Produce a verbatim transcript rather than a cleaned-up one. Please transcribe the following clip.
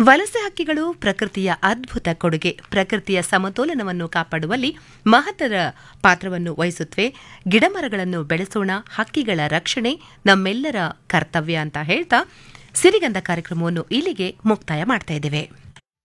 ವಲಸೆ ಹಕ್ಕಿಗಳು ಪ್ರಕೃತಿಯ ಅದ್ಭುತ ಕೊಡುಗೆ. ಪ್ರಕೃತಿಯ ಸಮತೋಲನವನ್ನು ಕಾಪಾಡುವಲ್ಲಿ ಮಹತ್ತರ ಪಾತ್ರವನ್ನು ವಹಿಸುತ್ತವೆ. ಗಿಡಮರಗಳನ್ನು ಬೆಳೆಸೋಣ, ಹಕ್ಕಿಗಳ ರಕ್ಷಣೆ ನಮ್ಮೆಲ್ಲರ ಕರ್ತವ್ಯ ಅಂತ ಹೇಳ್ತಾ ಸಿರಿಗಂಧ ಕಾರ್ಯಕ್ರಮವನ್ನು ಇಲ್ಲಿಗೆ ಮುಕ್ತಾಯ ಮಾಡ್ತಾ ಇದ್ದೇವೆ.